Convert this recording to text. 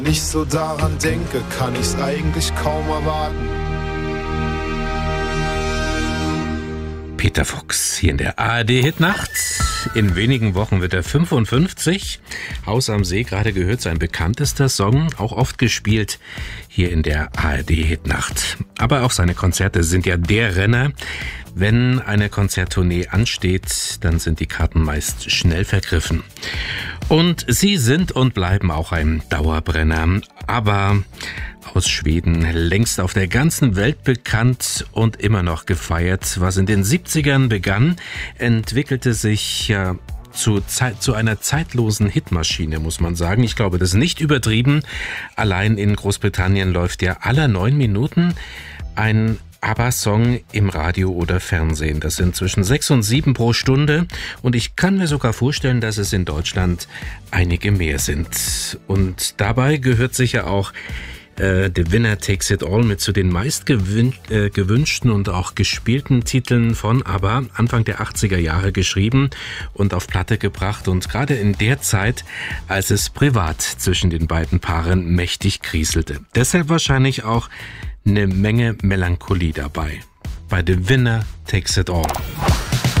Nicht so daran denke, kann ich's eigentlich kaum erwarten. Peter Fox hier in der ARD-Hitnacht. In wenigen Wochen wird er 55. Haus am See, gerade gehört, sein bekanntester Song, auch oft gespielt hier in der ARD-Hitnacht. Aber auch seine Konzerte sind ja der Renner. Wenn eine Konzerttournee ansteht, dann sind die Karten meist schnell vergriffen. Und sie sind und bleiben auch ein Dauerbrenner. Aber aus Schweden, längst auf der ganzen Welt bekannt und immer noch gefeiert. Was in den 70ern begann, entwickelte sich ja zu einer zeitlosen Hitmaschine, muss man sagen. Ich glaube, das ist nicht übertrieben. Allein in Großbritannien läuft ja alle 9 Minuten ein ABBA-Song im Radio oder Fernsehen. Das sind zwischen 6 und 7 pro Stunde. Und ich kann mir sogar vorstellen, dass es in Deutschland einige mehr sind. Und dabei gehört sicher auch The Winner Takes It All mit zu den meist gewünschten und auch gespielten Titeln von ABBA, Anfang der 80er Jahre geschrieben und auf Platte gebracht. Und gerade in der Zeit, als es privat zwischen den beiden Paaren mächtig kriselte. Deshalb wahrscheinlich auch eine Menge Melancholie dabei. Bei The Winner Takes It All.